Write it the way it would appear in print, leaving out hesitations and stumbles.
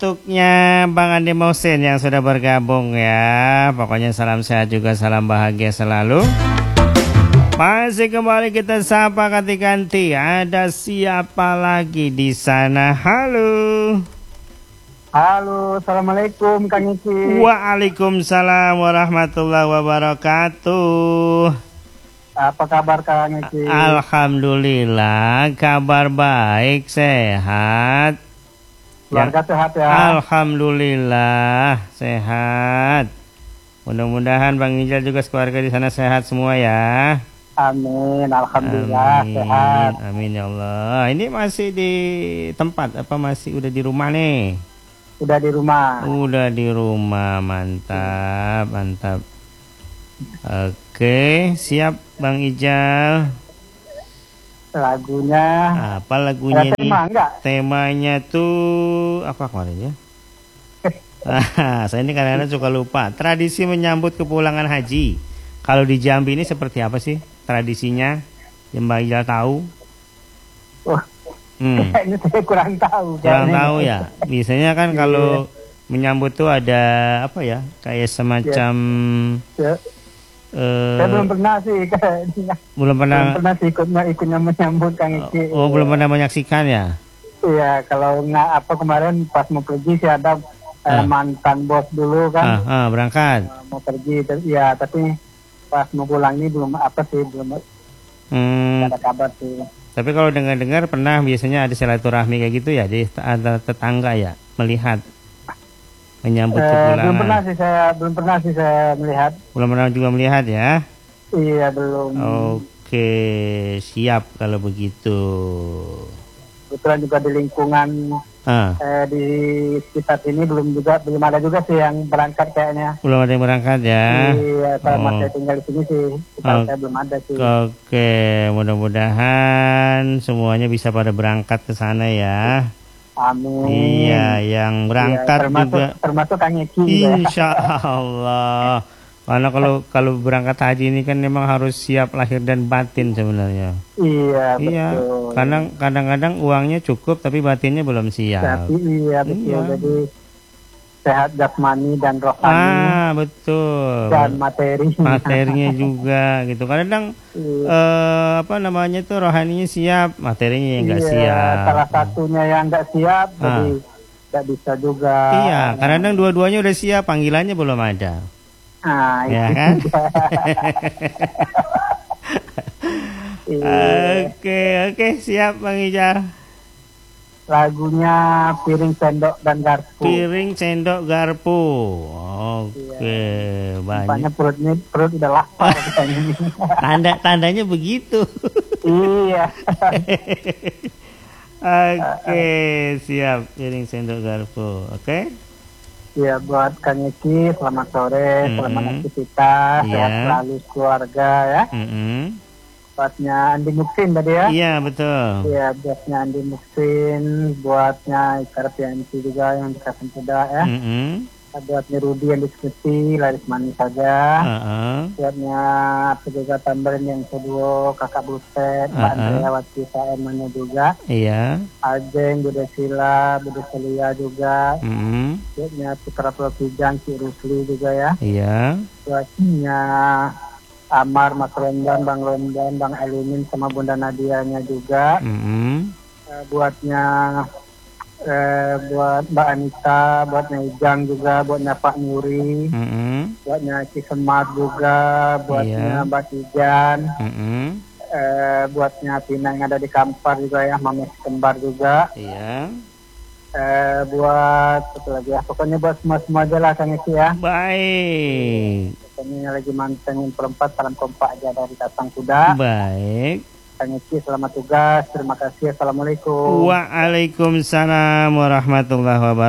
untuknya Bang Andi Mohsin yang sudah bergabung ya. Pokoknya salam sehat juga, salam bahagia selalu. Masih kembali kita sapa ganti-ganti. Ada siapa lagi di sana? Halo. Halo, assalamualaikum Kang Iki. Waalaikumsalam warahmatullahi wabarakatuh. Apa kabar Kang Iki? Alhamdulillah, kabar baik, sehat. Keluarga sehat ya? Alhamdulillah, sehat. Mudah-mudahan Bang Ijal juga keluarga di sana sehat semua ya. Amin, alhamdulillah Amin. sehat. Amin ya Allah. Ini masih di tempat apa masih udah di rumah nih? Udah di rumah. Udah di rumah, mantap, mantap. Oke, siap Bang Ijal. Lagunya Apa lagunya ada tema nih? enggak? Temanya tuh apa kemarin ya? Saya ini kadang-kadang suka lupa. Tradisi menyambut kepulangan haji. Kalau di Jambi ini seperti apa sih tradisinya? Yang Mbak Ijal tahu? Wah, kayaknya saya kurang tahu. Kurang tahu ya. Biasanya kan kalau menyambut tuh ada apa ya? Kayak semacam saya belum pernah sih kayaknya. Belum pernah sih ikutnya menyambut Kang Iki. Oh, belum pernah menyaksikan ya? Iya, kalau nggak apa kemarin pas mau pergi sih ada mantan bos dulu kan. Berangkat. Mau pergi, ya tapi pas mau pulang ini belum ada kabar sih. Tapi kalau dengar-dengar pernah biasanya ada silaturahmi kayak gitu ya, jadi ada tetangga ya melihat menyambut kepulangan. Belum pernah sih saya melihat. Belum pernah juga melihat ya? Iya, belum. Oke, siap kalau begitu. Kebetulan juga di lingkungan di sekitar sini belum ada juga sih yang berangkat kayaknya. Belum ada yang berangkat ya? Iya, kalau masih tinggal di sini sih, saya belum ada sih. Oke, mudah-mudahan semuanya bisa pada berangkat ke sana ya. Amin. Iya, yang berangkat termasuk Kang Eki. Insya Allah. Karena kalau berangkat haji ini kan memang harus siap lahir dan batin sebenarnya. Iya, betul. Kadang-kadang uangnya cukup tapi batinnya belum siap. Iya, betul. Iya. Jadi sehat jasmani dan rohani. Betul. Dan materinya juga gitu. Kadang rohaninya siap, materinya yang nggak siap. Salah satunya yang nggak siap, jadi nggak bisa juga. Iya, kadang dua-duanya udah siap, panggilannya belum ada. Ya kan? Oke, siap Bang Ijal. Lagunya Piring Sendok dan Garpu. Piring Sendok Garpu. Oke, banyak. Perut udah lapar. Tandanya begitu. Iya. Oke, siap. Piring Sendok Garpu. Oke. Ya, buat Kang Eki, selamat sore, selamat aktivitas, sehat selalu keluarga ya. Buatnya Andi Muksin tadi ya? Iya, betul. Iya, buatnya Andi Muksin, buatnya Ikar PNC juga yang dikasih muda ya. Buatnya Rudi yang diskusi, laris manis saja. Buatnya penjaga tambahan yang kedua, Kakak Buset, Mbak Andrea Watita Emanya juga. Iya. Ajeng, Bude Sila, Bude Selia juga. Buatnya Putra Provijang, Ci Rusli juga ya. Iya. Buatnya Amar, Mas Londan, Bang Elimin sama Bunda Nadianya juga. Buatnya buat Mbak Anita, buatnya Ijang juga, buatnya Pak Nuri, buatnya Ci Semar juga, buatnya Mbak Tijan, buatnya Tina yang ada di Kampar juga ya, Mami Kembar juga. Iya. Buat apa lagi ya? Pokoknya buat semua aja lah Kang Eki ya. Baik. Pokoknya lagi mantengin perempat, salam kompak aja dari Tatang Kuda. Baik. Kang Eki, selamat tugas. Terima kasih. Assalamualaikum. Waalaikumsalam warahmatullahi wabarakatuh.